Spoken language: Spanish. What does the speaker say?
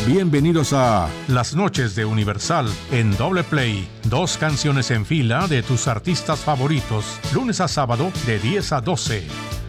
Bienvenidos a Las Noches de Universal en Doble Play. 2 canciones en fila de tus artistas favoritos, lunes a sábado de 10 a 12.